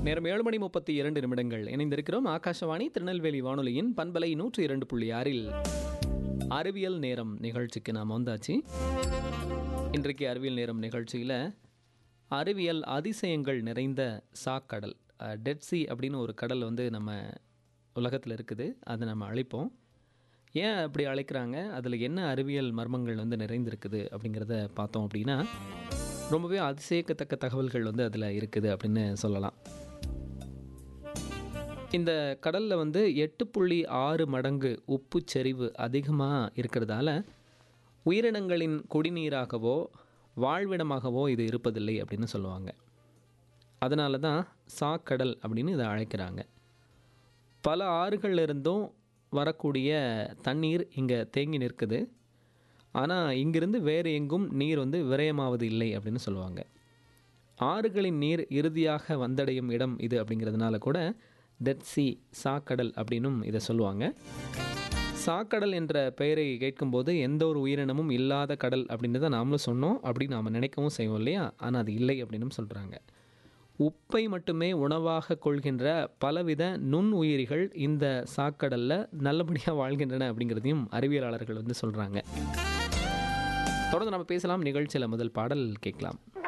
நேரம் 7:32 இணைந்திருக்கிறோம். ஆகாஷவாணி திருநெல்வேலி வானொலியின் பண்பலை 102.6 அறிவியல் நேரம் நிகழ்ச்சிக்கு நாம் வந்தாச்சு. இன்றைக்கு அறிவியல் நேரம் நிகழ்ச்சியில் அறிவியல் அதிசயங்கள் நிறைந்த சாக்கடல், டெட் சி அப்படின்னு ஒரு கடல் வந்து நம்ம உலகத்தில் இருக்குது. அதை நம்ம அழைப்போம். ஏன் அப்படி அழைக்கிறாங்க, அதில் என்ன அறிவியல் மர்மங்கள் வந்து நிறைந்திருக்குது அப்படிங்கிறத பார்த்தோம் அப்படின்னா ரொம்பவே அதிசயக்கத்தக்க தகவல்கள் வந்து அதில் இருக்குது அப்படின்னு சொல்லலாம். இந்த கடலில் வந்து 8.6 மடங்கு உப்பு செறிவு அதிகமாக இருக்கிறதால உயிரினங்களின் குடிநீராகவோ வாழ்விடமாகவோ இது இருப்பதில்லை அப்படின்னு சொல்லுவாங்க. அதனால தான் சாக்கடல் அப்படின்னு இதை அழைக்கிறாங்க. பல ஆறுகளில் இருந்தும் வரக்கூடிய தண்ணீர் இங்கே தேங்கி நிற்குது. ஆனால் இங்கிருந்து வேறு எங்கும் நீர் வந்து விரயமாவது இல்லை அப்படின்னு சொல்லுவாங்க. ஆறுகளின் நீர் இறுதியாக வந்தடையும் இடம் இது அப்படிங்கிறதுனால கூட டெட் சி, சாக்கடல் அப்படின்னும் இதை சொல்லுவாங்க. சாக்கடல் என்ற பெயரை கேட்கும்போது எந்த ஒரு உயிரினமும் இல்லாத கடல் அப்படின்னு தான் நாமளும் சொன்னோம், அப்படின்னு நாம் நினைக்கவும் செய்வோம் இல்லையா? ஆனால் அது இல்லை அப்படின்னு சொல்கிறாங்க. உப்பை மட்டுமே உணவாக கொள்கின்ற பலவித நுண் உயிரிகள் இந்த சாக்கடலில் நல்லபடியாக வாழ்கின்றன அப்படிங்கிறதையும் அறிவியலாளர்கள் வந்து சொல்கிறாங்க. தொடர்ந்து நம்ம பேசலாம். நிகழ்ச்சியில் முதல் பாடல் கேட்கலாம்.